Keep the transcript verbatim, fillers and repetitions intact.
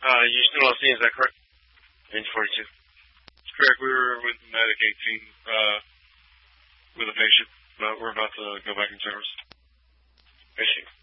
Uh, you still on scene, is that correct? Range forty-two. That's correct. We were with Medic eighteen, uh, with a patient, but we're about to go back in service. Patient.